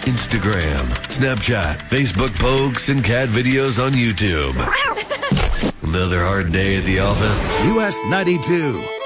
Instagram, Snapchat, Facebook pokes, and cat videos on YouTube. Another hard day at the office. US 92.